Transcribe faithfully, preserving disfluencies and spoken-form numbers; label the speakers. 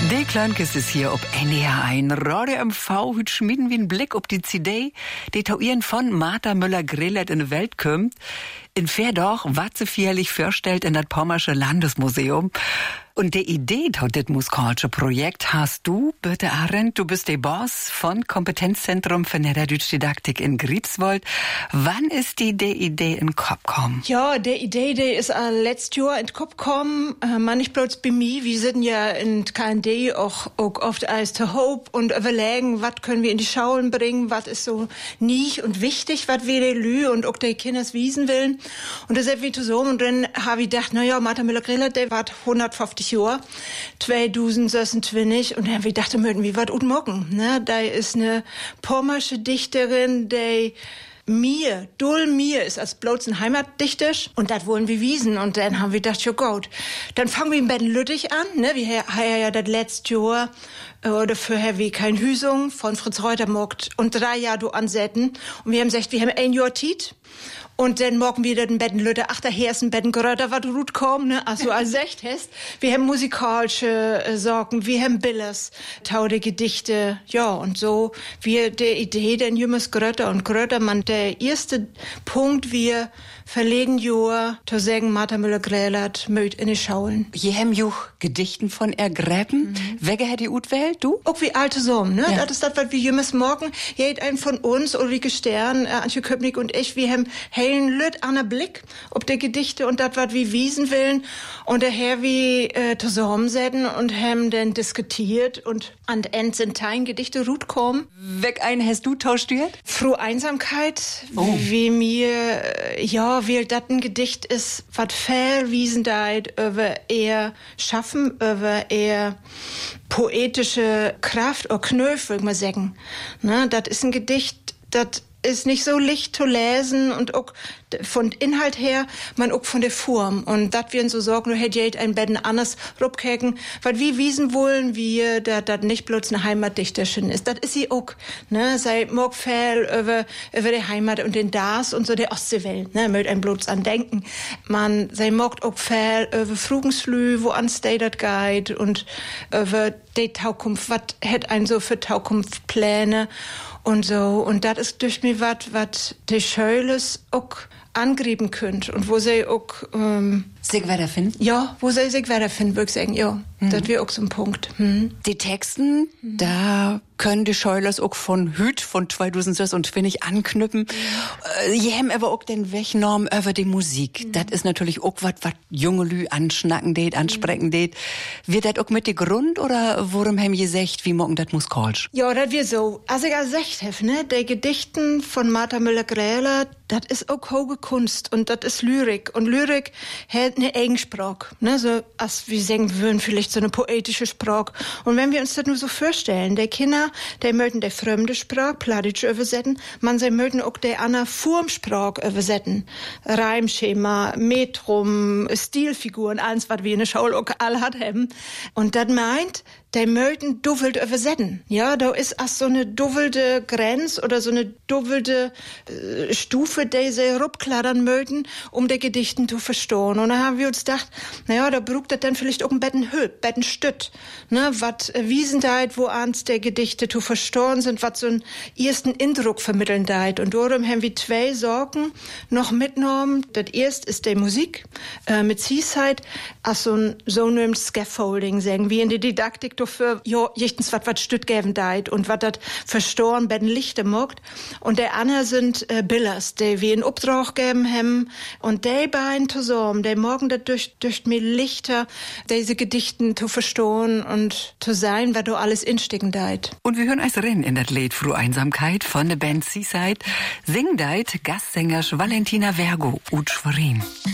Speaker 1: Die Klönkes ist hier ob N D R eins. Radio M V hüt schmieden wie ein Blick ob die C D, die Tauieren von Martha Müller-Grelert in die Welt kommt. In Verdorch, was sie vierlich vorstellt in das Pommersche Landesmuseum. Und die Idee tot dit musikalsche Projekt hast du, bitte Arendt, du bist der Boss von Kompetenzzentrum für Niederdütsch-Didaktik in Griebswold. Wann ist die die Idee in Kopf gekommen?
Speaker 2: Ja, die Idee, die ist äh, letztes Jahr in Kopf gekommen. Äh, man nicht bloß bei mir, wir sind ja in K N D auch, auch oft als to Hope und überlegen, was können wir in die Schauen bringen, was ist so nicht und wichtig, was wir die Lü und auch die Kinders wiesen willen. Und das ist wie so. Und dann habe ich gedacht, na ja, Martha Müller-Grelert, der war hundertfünfzig Jahre, zweitausendsechsundzwanzig, und dann habe ich gedacht, möchten wir was utmocken, ne? Da ist eine pommersche Dichterin, die mir, doll mir ist als bloß ein Heimatdichter, und das wollen wir wiesen. Und dann haben wir gedacht, ja gut, dann fangen wir in Betten-Lüttich an, ne? Wir haben ja das letzte Jahr, oder für wie kein Hüsung von Fritz Reutermogt und drei Jahre du ansetzen. Und wir haben gesagt, wir haben ein Jahr Tiet. Und dann morgen wieder den Bettenlütte, ach, daher ist ein Bettengeröter, was gut kommt, ne? Also, als echt hast. Wir haben musikalische äh, Sorgen, wir haben Billers, taude Gedichte, ja, und so. Wir, der Idee, den jümmes Grötter und Grötter, man, der erste Punkt, wir verlegen Joa, zu sagen, Martha Müller-Grelert, mögt in die Schauen.
Speaker 1: Je hem juch Gedichten von ergräben. Mhm. Wege hat die Utwelt, du?
Speaker 2: Auch wie alte Sohn, ne? Ja. Das ist das, was wir jümmes morgen, jed ein von uns, Ulrike Stern, äh, Antje Köpnick und ich, wir haben hellen Lüt an der Blick, ob der Gedichte und das, was wir wiesen willen, und daher wie äh, zusammensetzen und haben dann diskutiert und an End sind tein Gedichte gut kommen.
Speaker 1: Weg ein hast du taustiert?
Speaker 2: Frohe Einsamkeit,
Speaker 1: oh.
Speaker 2: wie mir, äh, ja, wie das ein Gedicht ist, was verwiesen deit, über eher Schaffen, über eher poetische Kraft oder Knöpfe, würde ich mal sagen. Ne, das ist ein Gedicht, das ist nicht so leicht zu lesen und auch von Inhalt her, man auch von der Form. Und dat wir so sorgen, du hätt ein Betten anders rupkeken, weil wir wiesen wollen, wir, dass das nicht bloß eine Heimatdichterchen ist. Das ist sie auch, ne? Sei mag viel über, über die Heimat und den Das und so der Ostseewelt, ne? Mögt ein bloß an denken. Man, sei mag auch viel über Frugenslü, wo ans Day dat geht und über die Taukunft, was hätt ein so für Taukunftpläne und so. Und das ist durch mich was, was die Schöles auch angrieben könnt und wo sie auch ähm,
Speaker 1: sich weiterfinden?
Speaker 2: Ja, wo sie sich weiterfinden, würde ich sagen, ja. Mhm. Das wäre auch so ein Punkt. Mhm.
Speaker 1: Die Texten, mhm. da können die Scheulers auch von Hüt von zweitausendsechsundzwanzig anknüpfen. Mhm. Äh, die haben aber auch den Wegnorm über die Musik. Mhm. Das ist natürlich auch was, was junge Lü anschnacken det, ansprechen det. Wird das auch mit die Grund oder worum haben ihr gesagt, wie morgen das muss kalsch?
Speaker 2: Ja, das wird so. Als ich gesagt habe, ne, die Gedichten von Martha Müller-Grelert, das ist auch hohe Kunst und das ist Lyrik. Und Lyrik hat eine Eigensprache, ne, so, als wir sagen würden, vielleicht so eine poetische Sprache. Und wenn wir uns das nur so vorstellen, der Kinder, die möchten der fremde Sprache, Pladitsch übersetzen, man sie möchten auch der andere Formsprache übersetzen. Reimschema, Metrum, Stilfiguren, alles, was wir in der Schule auch alle haben. Und das meint, der möchten duffelt übersetzen. Ja, da ist auch so eine duffelte Grenz oder so eine duffelte äh, Stufe, die sie rupkladdern möchten, um die Gedichten zu verstehen. Und dann haben wir uns gedacht, naja, da braucht das dann vielleicht auch ein Betten Hülp, Betten Stütt, ne, was äh, wiesen deit, wo ans der Gedichte zu verstehen sind, was so einen ersten Eindruck vermitteln deit. Und darum haben wir zwei Sorgen noch mitgenommen. Das erste ist die Musik, äh, mit Seaside, als so ein, so ein Scaffolding, sagen wir in der Didaktik, für jo jichtens wat wat stüt geben deit und wat dat verstoren bei den Lichte mogt. Und der andere sind äh, Billers, die wir in Obdrach geben haben. Und die beiden zusammen, die morgen dat durch, durch mir Lichter, diese Gedichten zu verstoren und zu sein, was du alles instecken deit.
Speaker 1: Und wir hören als rein in das Lied Frohe Einsamkeit von der Band Seaside. Sing deit Gastsängers Valentina Vergo und Schwerin.